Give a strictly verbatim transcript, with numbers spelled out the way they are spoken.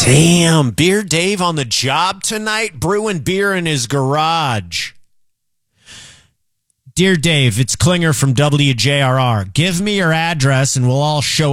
Damn, Beer Dave on the job tonight, brewing beer in his garage. Dear Dave, it's Klinger from W J R R. Give me your address and we'll all show